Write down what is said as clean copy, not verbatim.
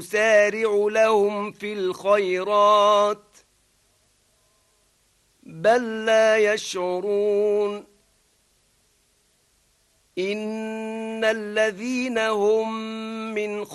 نسارع لهم في الخيرات بل لا يشعرون إن الذين هم من